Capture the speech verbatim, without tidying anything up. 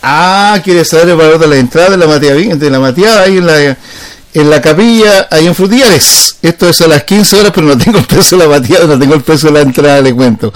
Ah, quiere saber el valor de la entrada de la mateada, de la mateada ahí en la, en la capilla, ahí en Frutillales. Esto es a las quince horas, pero no tengo el precio de la mateada, no tengo el precio de la entrada, le cuento.